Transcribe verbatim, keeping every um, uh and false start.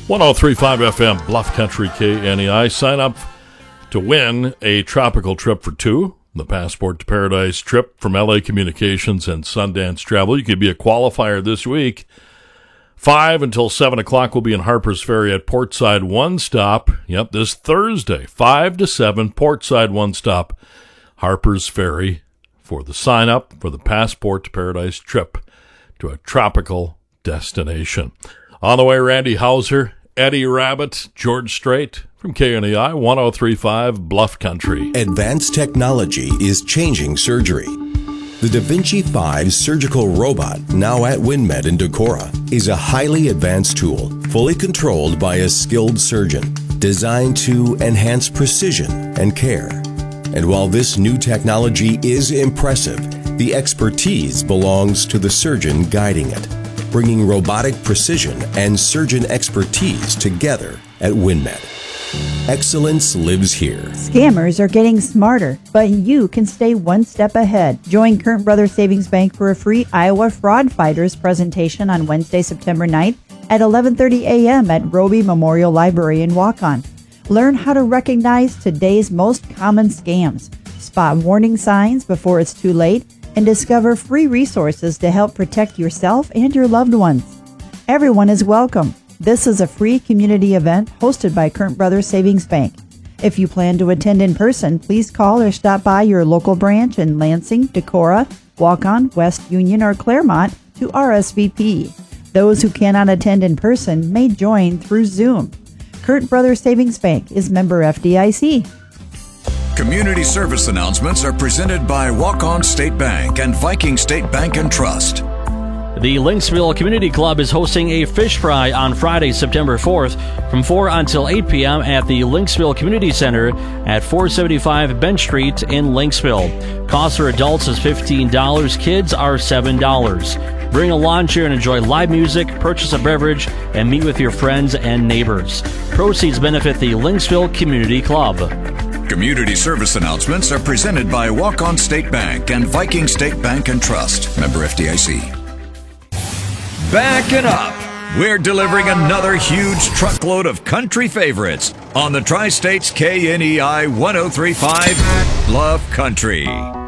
one oh three point five F M, Bluff Country K N E I. Sign up to win a tropical trip for two, the Passport to Paradise trip from L A Communications and Sundance Travel. You could be a qualifier this week. five until seven o'clock will be in Harpers Ferry at Portside One Stop. Yep, this Thursday, five to seven, Portside One Stop, Harpers Ferry, for the sign up for the Passport to Paradise trip to a tropical destination. On the way, Randy Hauser, Eddie Rabbit, George Strait from K N E I, one oh three point five Bluff Country. Advanced technology is changing surgery. The Da Vinci five surgical robot, now at WinMed in Decorah, is a highly advanced tool, fully controlled by a skilled surgeon, designed to enhance precision and care. And while this new technology is impressive, the expertise belongs to the surgeon guiding it, bringing robotic precision and surgeon expertise together at WinMed. Excellence lives here. Scammers are getting smarter, but you can stay one step ahead. Join Current Brothers Savings Bank for a free Iowa Fraud Fighters presentation on Wednesday, September ninth at eleven thirty a.m. at Roby Memorial Library in Waukon. Learn how to recognize today's most common scams, spot warning signs before it's too late, and discover free resources to help protect yourself and your loved ones. Everyone is welcome. This is a free community event hosted by Current Brothers Savings Bank. If you plan to attend in person, please call or stop by your local branch in Lansing, Decorah, Waukon, West Union, or Claremont to R S V P. Those who cannot attend in person may join through Zoom. Current Brothers Savings Bank is member F D I C. Community service announcements are presented by Waukon State Bank and Viking State Bank and Trust. The Lynxville Community Club is hosting a fish fry on Friday, September fourth from four until eight p.m. at the Lynxville Community Center at four seventy-five Bench Street in Lynxville. Cost for adults is fifteen dollars, kids are seven dollars. Bring a lawn chair and enjoy live music, purchase a beverage, and meet with your friends and neighbors. Proceeds benefit the Lynxville Community Club. Community service announcements are presented by Waukon State Bank and Viking State Bank and Trust. Member F D I C. Backing up. We're delivering another huge truckload of country favorites on the Tri-States K N E I one oh three point five Bluff Country.